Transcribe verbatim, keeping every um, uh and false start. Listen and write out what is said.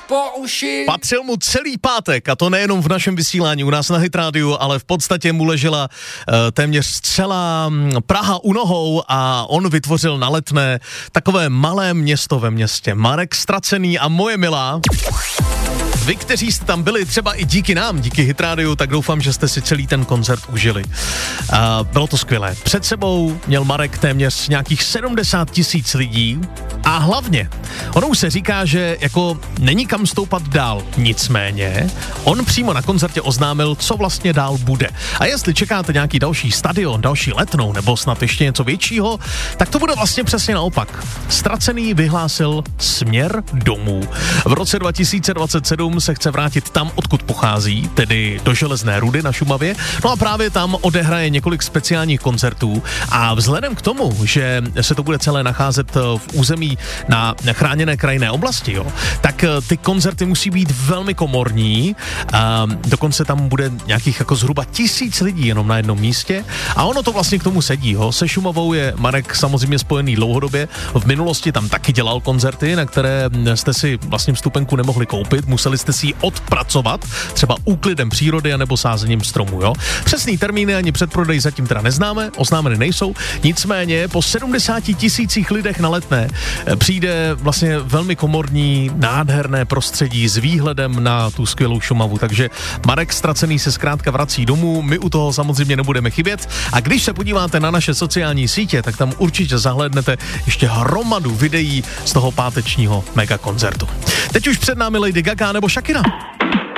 po uši. Patřil mu celý pátek, a to nejenom v našem vysílání u nás na Hit Rádiu, ale v podstatě mu ležela uh, téměř celá Praha u nohou a on vytvořil na Letné takové malé město ve městě. Marek Ztracený a Moje milá. Vy, kteří jste tam byli třeba i díky nám, díky Hit Rádiu, tak doufám, že jste si celý ten koncert užili. A bylo to skvělé. Před sebou měl Marek téměř nějakých sedmdesát tisíc lidí a hlavně, ono už se říká, že jako není kam stoupat dál. Nicméně, on přímo na koncertě oznámil, co vlastně dál bude. A jestli čekáte nějaký další stadion, další Letnou nebo snad ještě něco většího, tak to bude vlastně přesně naopak. Ztracený vyhlásil směr domů. V roce dva tisíce dvacet sedm se chce vrátit tam, odkud pochází, tedy do Železné Rudy na Šumavě. No a právě tam odehraje několik speciálních koncertů a vzhledem k tomu, že se to bude celé nacházet v území na chráněné krajinné oblasti, jo, tak ty koncerty musí být velmi komorní. A dokonce tam bude nějakých jako zhruba tisíc lidí jenom na jednom místě a ono to vlastně k tomu sedí. Jo. Se Šumavou je Marek samozřejmě spojený dlouhodobě. V minulosti tam taky dělal koncerty, na které jste si vlastně vstupenku nemohli koupit, museli jste si ji odpracovat, třeba úklidem přírody anebo sázením stromů. Jo. Přesný termíny ani předprodej zatím teda neznáme, oznámeny nejsou, nicméně po sedmdesáti tisících lidech na Letné přijde vlastně velmi komorní, nádherné prostředí s výhledem na tu skvělou Šumavu, takže Marek Ztracený se zkrátka vrací domů, my u toho samozřejmě nebudeme chybět a když se podíváte na naše sociální sítě, tak tam určitě zahlédnete ještě hromadu videí z toho pátečního megakoncertu. Teď už před námi Lady Gaga nebo Shakira.